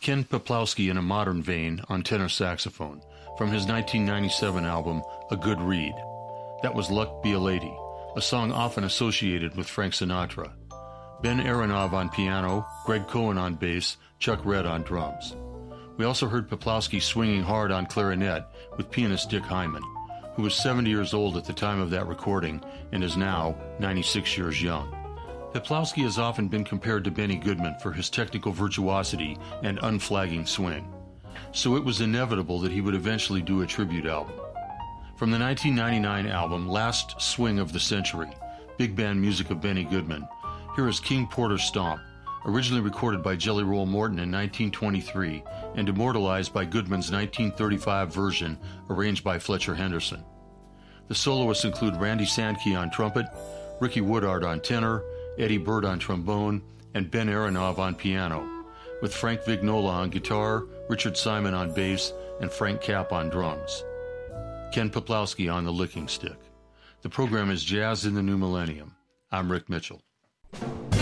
Ken Peplowski in a modern vein on tenor saxophone from his 1997 album, A Good Read. That was Luck Be a Lady, a song often associated with Frank Sinatra. Ben Aronov on piano, Greg Cohen on bass, Chuck Red on drums. We also heard Peplowski swinging hard on clarinet with pianist Dick Hyman, who was 70 years old at the time of that recording and is now 96 years young. Peplowski has often been compared to Benny Goodman for his technical virtuosity and unflagging swing, so it was inevitable that he would eventually do a tribute album. From the 1999 album Last Swing of the Century, big band music of Benny Goodman, here is King Porter Stomp, originally recorded by Jelly Roll Morton in 1923 and immortalized by Goodman's 1935 version arranged by Fletcher Henderson. The soloists include Randy Sandkey on trumpet, Ricky Woodard on tenor, Eddie Bird on trombone, and Ben Aronov on piano, with Frank Vignola on guitar, Richard Simon on bass, and Frank Capp on drums. Ken Peplowski on the licking stick. The program is Jazz in the New Millennium. I'm Rick Mitchell.